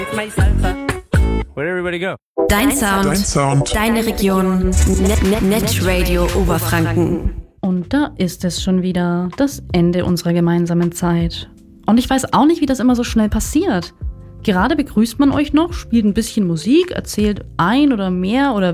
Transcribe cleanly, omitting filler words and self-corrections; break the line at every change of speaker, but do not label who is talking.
Where'd everybody go?
Dein Sound. Deine Region. Netradio Oberfranken.
Und da ist es schon wieder, das Ende unserer gemeinsamen Zeit. Und ich weiß auch nicht, wie das immer so schnell passiert. Gerade begrüßt man euch noch, spielt ein bisschen Musik, erzählt ein oder mehr oder